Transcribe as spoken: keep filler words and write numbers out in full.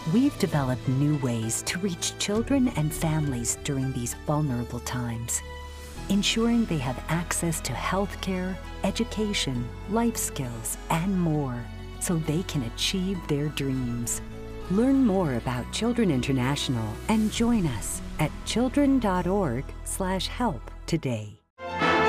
We've developed new ways to reach children and families during these vulnerable times, ensuring they have access to healthcare, education, life skills, and more, so they can achieve their dreams. Learn more about Children International and join us at children dot org slash help today.